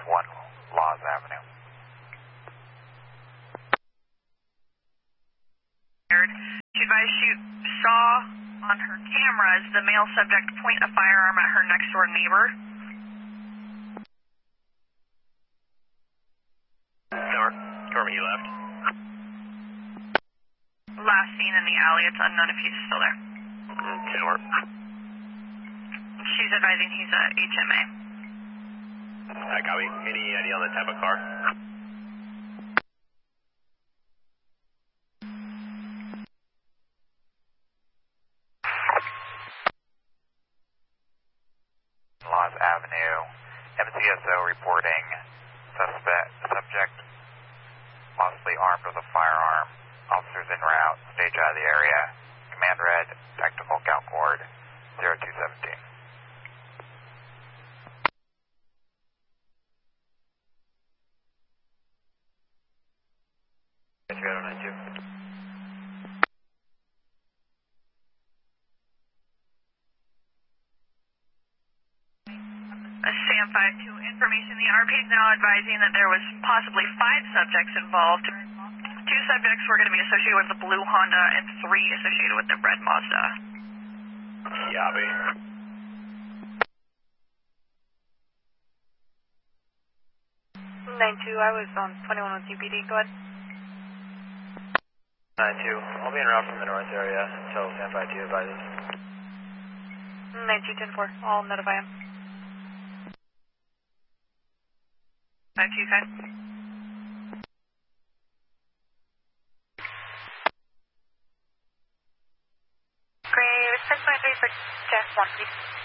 1 Laws Avenue. She advised she saw on her cameras the male subject point a firearm at her next door neighbor. Tower, he left. Last seen in the alley, it's unknown if he's still there. Tower. She's advising he's a HMA. Copy. Any idea on the type of car? Laws Avenue, MCSO reporting subject possibly armed with a firearm. Officers en route, stage out of the area. Command red, tactical count cord 0217. Sam 5-2, information. The RP is now advising that there was possibly 5 subjects involved. 2 subjects were going to be associated with the blue Honda and 3 associated with the red Mazda. Copy. 9-2, I was on 21 with UPD, go ahead. 9-2, I'll be en route from the north area until Sam 5-2 advises. 9-2, 10-4, I'll notify him. 5-2, okay. Gray, 623 for Jeff 1, please.